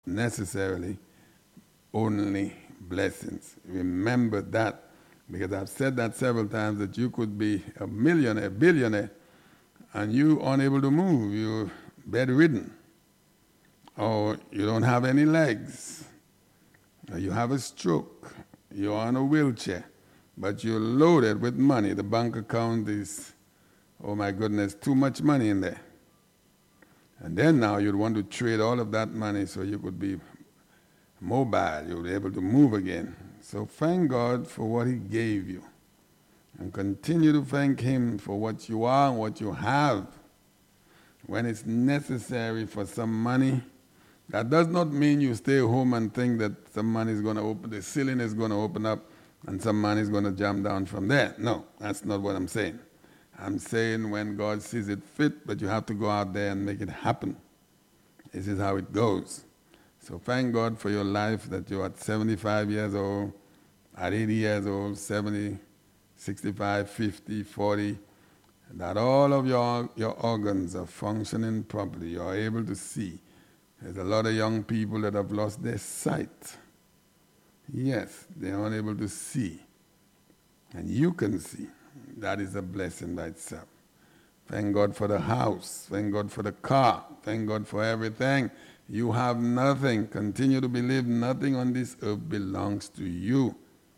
necessarily only blessings. Remember that, because I've said that several times, that you could be a millionaire, billionaire, and you unable to move. You're bedridden, or you don't have any legs, or you have a stroke, you're on a wheelchair, but you're loaded with money. The bank account is, oh my goodness, too much money in there. And then now you'd want to trade all of that money so you could be mobile, you'll be able to move again. So thank God for what He gave you. And continue to thank Him for what you are and what you have. When it's necessary for some money, that does not mean you stay home and think that some money is going to open, the ceiling is going to open up and some money is going to jump down from there. No, that's not what I'm saying. I'm saying when God sees it fit, but you have to go out there and make it happen. This is how it goes. So thank God for your life, that you're at 75 years old, at 80 years old, 70, 65, 50, 40, that all of your organs are functioning properly. You're able to see. There's a lot of young people that have lost their sight. Yes, they're unable to see. And you can see. That is a blessing by itself. Thank God for the house. Thank God for the car. Thank God for everything. You have nothing. Continue to believe nothing on this earth belongs to you.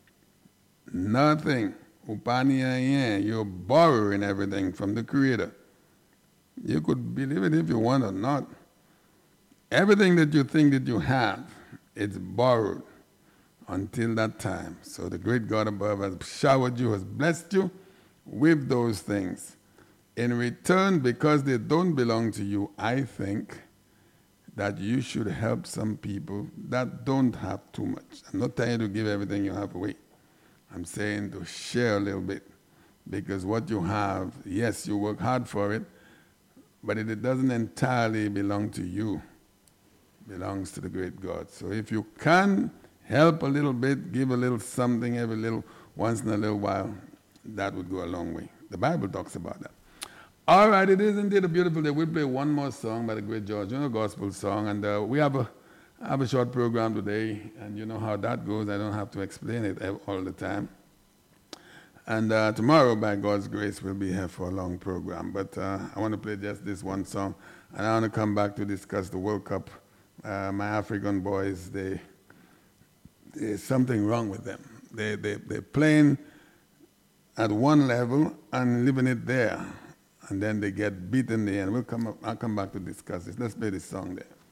Nothing. You're borrowing everything from the Creator. You could believe it if you want or not. Everything that you think that you have, it's borrowed until that time. So the great God above has showered you, has blessed you with those things. In return, because they don't belong to you, I think that you should help some people that don't have too much. I'm not telling you to give everything you have away. I'm saying to share a little bit. Because what you have, yes, you work hard for it, but it doesn't entirely belong to you. It belongs to the great God. So if you can help a little bit, give a little something every little, once in a little while, that would go a long way. The Bible talks about that. All right, it is indeed a beautiful day. We'll play one more song by the great George, gospel song, and we have a short program today, and you know how that goes. I don't have to explain it all the time. And tomorrow, by God's grace, we'll be here for a long program. But I want to play just this one song, and I want to come back to discuss the World Cup. My African boys, there's something wrong with them. They're playing at one level and leaving it there. And then they get beat in the end. I'll come back to discuss this. Let's play this song there.